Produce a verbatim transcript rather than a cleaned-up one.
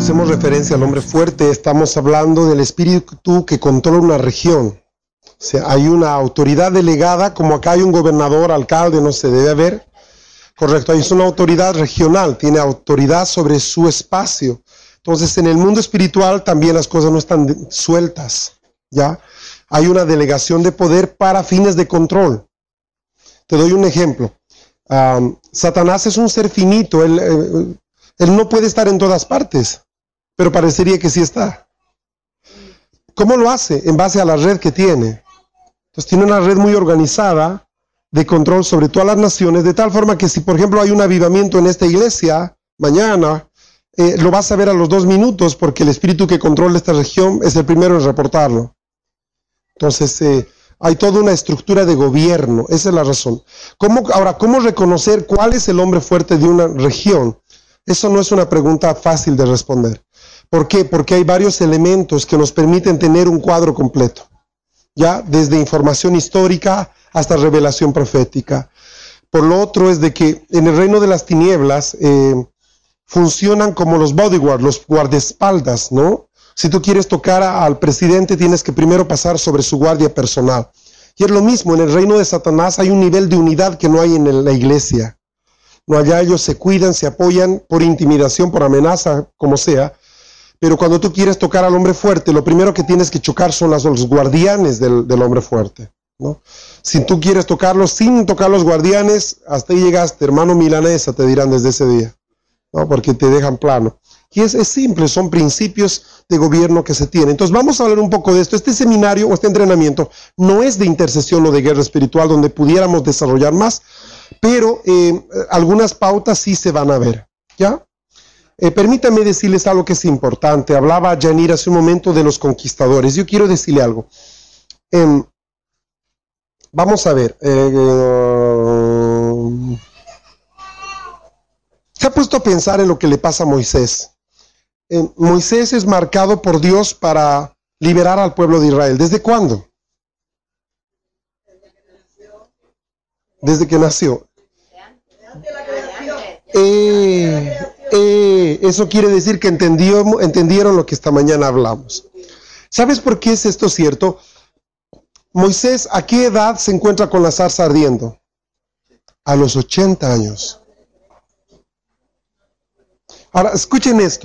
hacemos referencia al hombre fuerte, estamos hablando del espíritu que controla una región. O sea, hay una autoridad delegada, como acá hay un gobernador, alcalde, no se debe haber. Correcto, es una autoridad regional, tiene autoridad sobre su espacio. Entonces, en el mundo espiritual también las cosas no están sueltas, ¿ya? Hay una delegación de poder para fines de control. Te doy un ejemplo. Um, Satanás es un ser finito, él, él, él no puede estar en todas partes, pero parecería que sí está. ¿Cómo lo hace? En base a la red que tiene. Entonces tiene una red muy organizada de control sobre todas las naciones, de tal forma que si por ejemplo hay un avivamiento en esta iglesia, mañana, eh, lo vas a ver a los dos minutos porque el espíritu que controla esta región es el primero en reportarlo. Entonces, eh, hay toda una estructura de gobierno, esa es la razón. ¿Cómo, ahora, ¿cómo reconocer cuál es el hombre fuerte de una región? Eso no es una pregunta fácil de responder. ¿Por qué? Porque hay varios elementos que nos permiten tener un cuadro completo, ya desde información histórica hasta revelación profética. Por lo otro es de que en el reino de las tinieblas eh, funcionan como los bodyguards, los guardaespaldas, ¿no? Si tú quieres tocar a, al presidente, tienes que primero pasar sobre su guardia personal. Y es lo mismo, en el reino de Satanás hay un nivel de unidad que no hay en el, la iglesia. No, allá ellos se cuidan, se apoyan por intimidación, por amenaza, como sea. Pero cuando tú quieres tocar al hombre fuerte, lo primero que tienes que chocar son las, los guardianes del, del hombre fuerte, ¿no? Si tú quieres tocarlos sin tocar los guardianes, hasta ahí llegaste, hermano milanesa, te dirán desde ese día, ¿no? Porque te dejan plano. Y es, es simple, son principios de gobierno que se tienen. Entonces vamos a hablar un poco de esto. Este seminario o este entrenamiento no es de intercesión o de guerra espiritual donde pudiéramos desarrollar más, pero eh, algunas pautas sí se van a ver, ¿ya? Eh, permítame decirles algo que es importante. Hablaba Janir hace un momento de los conquistadores. Yo quiero decirle algo. Eh, vamos a ver. Eh, eh, ¿Se ha puesto a pensar en lo que le pasa a Moisés? Eh, Moisés es marcado por Dios para liberar al pueblo de Israel. ¿Desde cuándo? Desde que nació. Eh, eh, eso quiere decir que entendió, entendieron lo que esta mañana hablamos. ¿Sabes por qué es esto cierto? Moisés, ¿a qué edad se encuentra con la zarza ardiendo? A los ochenta años. Ahora, escuchen esto.